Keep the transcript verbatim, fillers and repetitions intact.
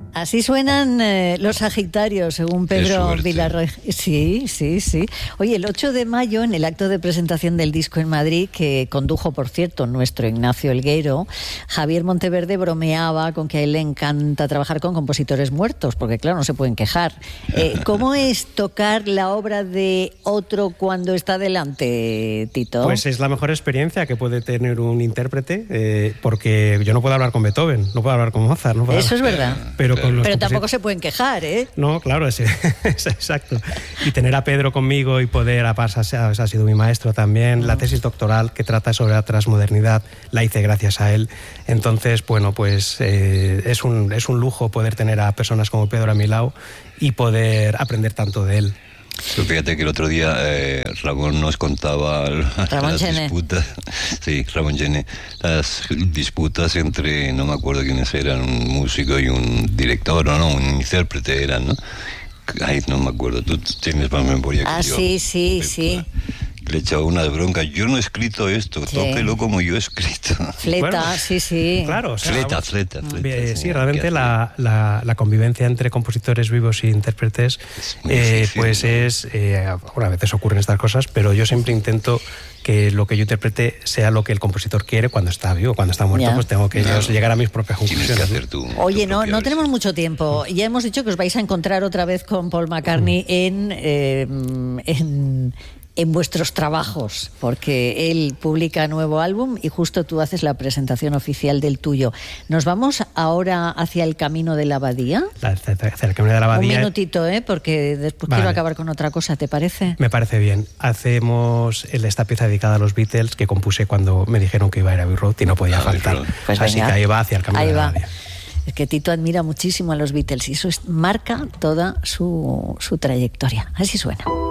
Así suenan eh, los Sagitarios, según Pedro Vilarroel. Sí, sí, sí. Oye, el ocho de mayo, en el acto de presentación del disco en Madrid, que condujo, por cierto, nuestro Ignacio Elguero, Javier Monteverde bromeaba con que a él le encanta trabajar con compositores muertos, porque claro, no se pueden quejar. Eh, ¿Cómo es tocar la obra de otro cuando está delante, Tito? Pues es la mejor experiencia que puede tener un intérprete, eh, porque yo no puedo hablar con Beethoven, no puedo hablar con Mozart. No puedo Eso hablar, es verdad. Pero Con los Pero tampoco se pueden quejar, ¿eh? No, claro, es, es exacto. Y tener a Pedro conmigo y poder, aparte, ha sido mi maestro también. La tesis doctoral que trata sobre la transmodernidad la hice gracias a él. Entonces, bueno, pues eh, es, un, es un lujo poder tener a personas como Pedro a mi lado y poder aprender tanto de él. So, fíjate que el otro día eh, Ramón nos contaba Ramón las Gené. disputas, sí, Ramón Gené, las disputas entre, no me acuerdo quiénes eran, un músico y un director, o no, un intérprete eran, ¿no? Ay, no me acuerdo, tú tienes más memoria que ah, yo. Ah, sí, sí, sí. Le echaba una bronca, yo no he escrito esto, sí. Tóquelo como yo he escrito. Fleta, bueno, sí, sí. Claro, o sea, fleta, fleta, fleta. Eh, sí, realmente la, la, la convivencia entre compositores vivos e intérpretes, es eh, difícil, pues ¿no? es, eh, bueno, a veces ocurren estas cosas, pero yo siempre intento que lo que yo interprete sea lo que el compositor quiere cuando está vivo. Cuando está muerto, ya. pues tengo que claro. llegar a mis propias conclusiones. Tienes que hacer tú, Oye, tu no, no versión. tenemos mucho tiempo. Ya hemos dicho que os vais a encontrar otra vez con Paul McCartney mm. en... Eh, en en vuestros trabajos, porque él publica nuevo álbum y justo tú haces la presentación oficial del tuyo. ¿Nos vamos ahora hacia el camino de la abadía? Hacia el camino de la abadía. Un minutito, ¿eh? Porque después vale. quiero acabar con otra cosa, ¿te parece? Me parece bien. Hacemos esta pieza dedicada a los Beatles que compuse cuando me dijeron que iba a ir a Abbey Road y no podía faltar. Pues Así venga. que ahí va hacia el camino ahí de la va. abadía. Es que Tito admira muchísimo a los Beatles y eso es, marca toda su, su trayectoria. Así suena.